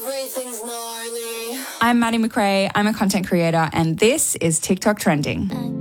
Everything's gnarly. I'm Maddie McRae. I'm a content creator, and this is TikTok Trending.